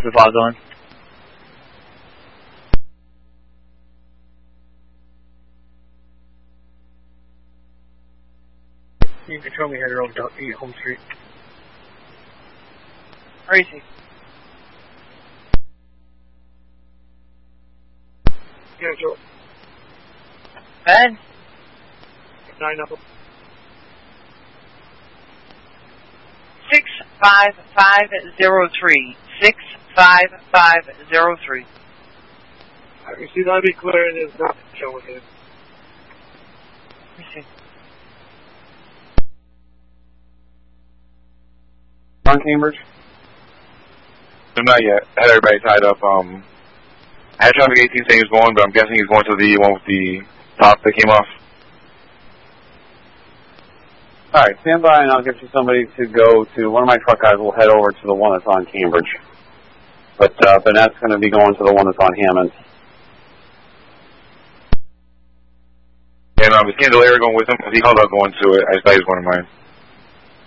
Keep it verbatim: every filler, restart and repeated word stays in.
copy, Plaza One. You can control me headed over to eight Home Street. Where is he? Yeah, Joe. Ben? Nine up. Six five five zero three. Six five five zero three. I can see that be clear and there's nothing showing here. Let me see. On Cambridge? No, not yet. I had everybody tied up. Um, I had traffic eighteen saying he was going, but I'm guessing he's going to the one with the top that came off. Alright, stand by and I'll get you somebody to go to, one of my truck guys will head over to the one that's on Cambridge. But uh, Bennett's going to be going to the one that's on Hammond. And um, is Candelaria going with him? Because he called out going to it. I just thought he was going to mine.